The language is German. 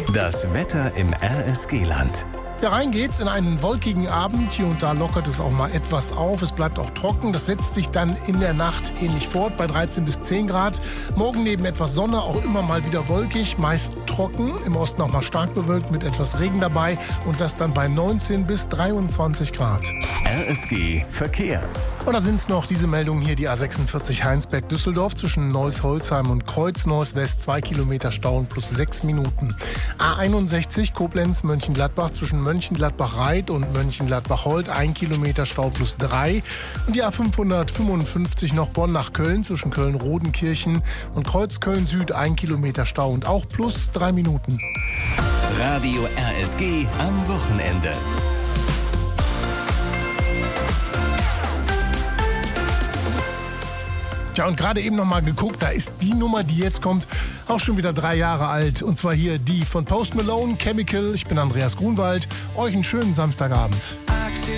Das Wetter im RSG-Land. Ja, rein geht's in einen wolkigen Abend. Hier und da lockert es auch mal etwas auf. Es bleibt auch trocken. Das setzt sich dann in der Nacht ähnlich fort bei 13 bis 10 Grad. Morgen neben etwas Sonne auch immer mal wieder wolkig, meist trocken. Im Osten auch mal stark bewölkt mit etwas Regen dabei. Und das dann bei 19 bis 23 Grad. RSG Verkehr. Und da sind's noch diese Meldungen hier, die A46 Heinsberg-Düsseldorf zwischen Neuss-Holzheim und Kreuz-Neuss-West, 2 Kilometer Stau und plus 6 Minuten. A61 Koblenz-Mönchengladbach zwischen Mönchengladbach-Reit und Mönchengladbach-Holt, 1 Kilometer Stau plus 3. Und die A555 noch Bonn nach Köln zwischen Köln-Rodenkirchen und Kreuz-Köln-Süd, 1 Kilometer Stau und auch plus 3 Minuten. Radio RSG am Wochenende. Ja, und gerade eben noch mal geguckt, da ist die Nummer, die jetzt kommt, auch schon wieder 3 Jahre alt. Und zwar hier die von Post Malone, Chemical. Ich bin Andreas Grunwald. Euch einen schönen Samstagabend. I